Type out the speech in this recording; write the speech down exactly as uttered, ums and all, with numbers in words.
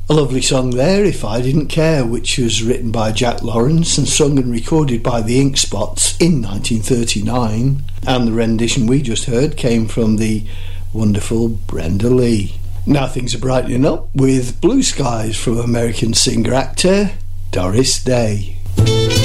A lovely song there, If I Didn't Care, which was written by Jack Lawrence and sung and recorded by the Ink Spots in nineteen thirty-nine. And the rendition we just heard came from the wonderful Brenda Lee. Now things are brightening up with Blue Skies from American singer-actor Doris Day.